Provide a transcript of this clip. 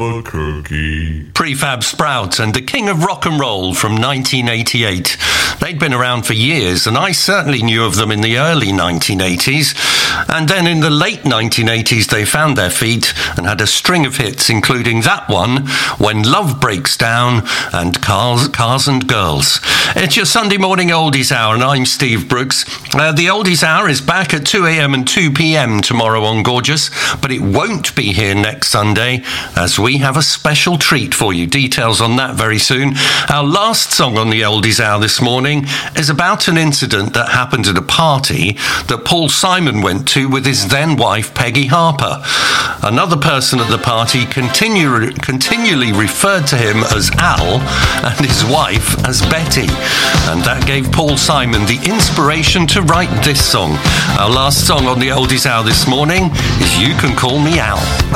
a cookie. Prefab Sprout and the King of Rock and Roll from 1988. They'd been around for years, and I certainly knew of them in the early 1980s. And then in the late 1980s, they found their feet and had a string of hits, including that one, When Love Breaks Down, and Cars and Girls. It's your Sunday morning Oldies Hour, and I'm Steve Brooks. The Oldies Hour is back at 2 a.m. and 2 p.m. tomorrow on Gorgeous, but it won't be here next Sunday, as we have a special treat for you. Details on that very soon. Our last song on the Oldies Hour this morning is about an incident that happened at a party that Paul Simon went to with his then wife Peggy Harper. Another person at the party continually referred to him as Al and his wife as Betty, and that gave Paul Simon the inspiration to write this song. Our last song on the Oldies Hour this morning is You Can Call Me Al.